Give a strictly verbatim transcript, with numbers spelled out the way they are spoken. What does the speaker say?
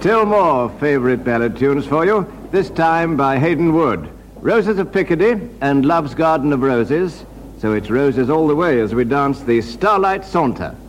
Still more favorite ballad tunes for you, this time by Hayden Wood. Roses of Picardy and Love's Garden of Roses. So it's roses all the way as we dance the Starlight Saunter.